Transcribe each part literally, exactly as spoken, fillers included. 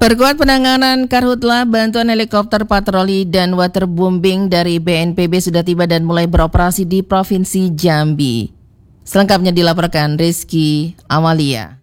Perkuat penanganan karhutla, bantuan helikopter patroli dan waterbombing dari B N P B sudah tiba dan mulai beroperasi di Provinsi Jambi. Selengkapnya dilaporkan Rizky Amalia.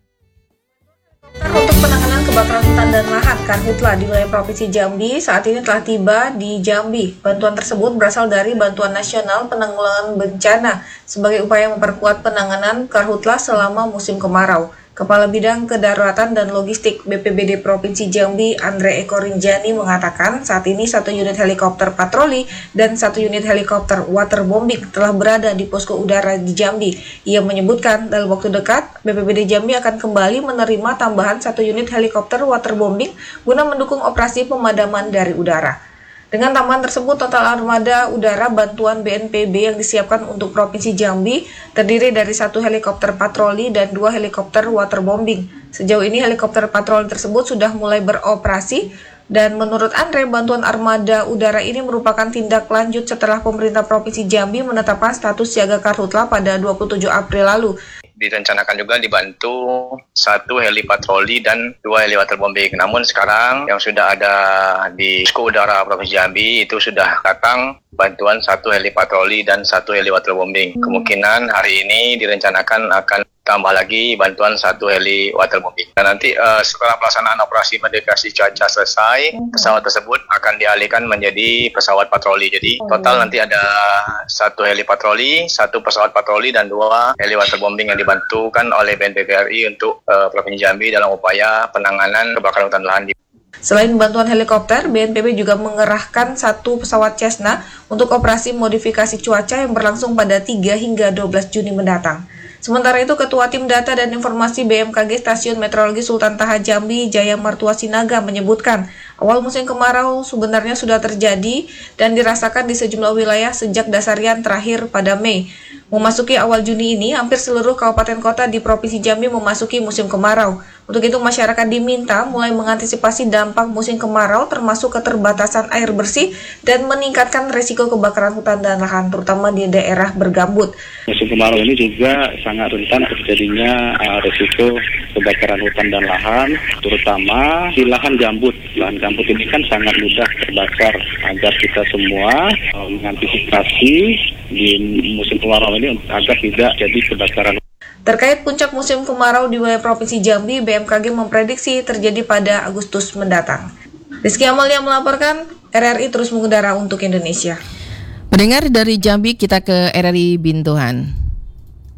Untuk penanganan kebakaran hutan dan lahan karhutla di wilayah Provinsi Jambi saat ini telah tiba di Jambi. Bantuan tersebut berasal dari Bantuan Nasional Penanggulangan Bencana sebagai upaya memperkuat penanganan karhutla selama musim kemarau. Kepala Bidang Kedaruratan dan Logistik B P B D Provinsi Jambi, Andre Eko Rinjani, mengatakan saat ini satu unit helikopter patroli dan satu unit helikopter waterbombing telah berada di posko udara di Jambi. Ia menyebutkan dalam waktu dekat B P B D Jambi akan kembali menerima tambahan satu unit helikopter waterbombing guna mendukung operasi pemadaman dari udara. Dengan tambahan tersebut, total armada udara bantuan B N P B yang disiapkan untuk Provinsi Jambi terdiri dari satu helikopter patroli dan dua helikopter waterbombing. Sejauh ini helikopter patroli tersebut sudah mulai beroperasi dan menurut Andre, bantuan armada udara ini merupakan tindak lanjut setelah pemerintah Provinsi Jambi menetapkan status siaga karhutla pada dua puluh tujuh April lalu. Direncanakan juga dibantu satu heli patroli dan dua heli waterbombing. Namun sekarang yang sudah ada di posko udara Provinsi Jambi itu sudah datang bantuan satu heli patroli dan satu heli waterbombing. Kemungkinan hari ini direncanakan akan tambah lagi bantuan satu heli waterbombing. Dan nanti uh, setelah pelaksanaan operasi modifikasi cuaca selesai, pesawat tersebut akan dialihkan menjadi pesawat patroli. Jadi total nanti ada satu heli patroli, satu pesawat patroli dan dua heli waterbombing yang dibantukan oleh B N P B R I untuk uh, Provinsi Jambi dalam upaya penanganan kebakaran hutan lahan. Selain bantuan helikopter, B N P B juga mengerahkan satu pesawat Cessna untuk operasi modifikasi cuaca yang berlangsung pada tiga hingga dua belas Juni mendatang. Sementara itu, Ketua Tim Data dan Informasi B M K G Stasiun Meteorologi Sultan Taha Jambi, Jaya Martua Sinaga, menyebutkan awal musim kemarau sebenarnya sudah terjadi dan dirasakan di sejumlah wilayah sejak dasarian terakhir pada Mei. Memasuki awal Juni ini, hampir seluruh kabupaten kota di Provinsi Jambi memasuki musim kemarau. Untuk itu, masyarakat diminta mulai mengantisipasi dampak musim kemarau termasuk keterbatasan air bersih dan meningkatkan risiko kebakaran hutan dan lahan, terutama di daerah bergambut. Musim kemarau ini juga sangat rentan terjadinya uh, risiko kebakaran hutan dan lahan, terutama di lahan gambut. Lahan gambut ini kan sangat mudah terbakar, agar kita semua uh, mengantisipasi di musim kemarau ini agar tidak jadi kebakaran. Terkait puncak musim kemarau di wilayah Provinsi Jambi, B M K G memprediksi terjadi pada Agustus mendatang. Rizky Amalia melaporkan, R R I terus mengudara untuk Indonesia. Mendengar dari Jambi, kita ke R R I Bintuhan.